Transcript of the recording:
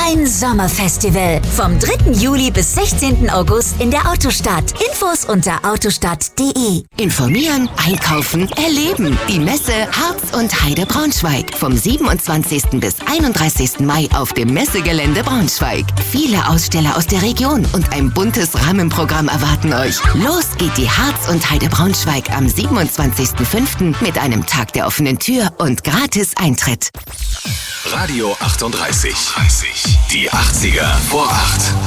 Ein Sommerfestival. Vom 3. Juli bis 16. August in der Autostadt. Infos unter autostadt.de. Informieren, einkaufen, erleben. Die Messe Harz und Heide Braunschweig. Vom 27. bis 31. Mai auf dem Messegelände Braunschweig. Viele Aussteller aus der Region und ein buntes Rahmenprogramm erwarten euch. Los geht die Harz und Heide Braunschweig am 27.05. mit einem Tag der offenen Tür und gratis Eintritt. Radio 38. Die 80er vor 8.